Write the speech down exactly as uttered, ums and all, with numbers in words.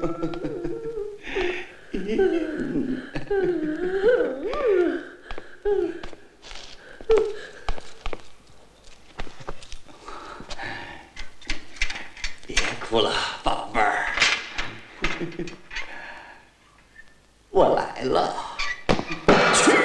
别哭了，宝贝儿，我来了。